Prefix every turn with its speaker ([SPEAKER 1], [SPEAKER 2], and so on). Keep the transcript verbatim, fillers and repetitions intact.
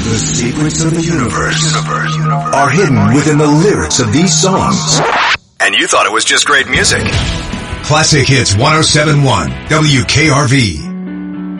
[SPEAKER 1] The secrets of the universe are hidden within the lyrics of these songs.
[SPEAKER 2] And you thought it was just great music.
[SPEAKER 3] Classic Hits one oh seven point one, W K R V.